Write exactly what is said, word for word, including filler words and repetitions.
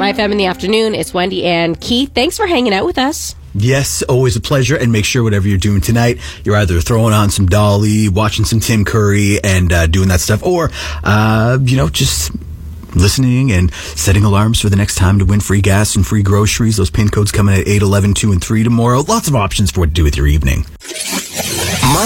My F M in the afternoon. It's Wendy and Keith. Thanks for hanging out with us. Yes, always a pleasure. And make sure whatever you're doing tonight, you're either throwing on some Dolly, watching some Tim Curry, and uh, doing that stuff, or, uh, you know, just listening and setting alarms for the next time to win free gas and free groceries. Those pin codes coming at eight, eleven, two, and three tomorrow. Lots of options for what to do with your evening.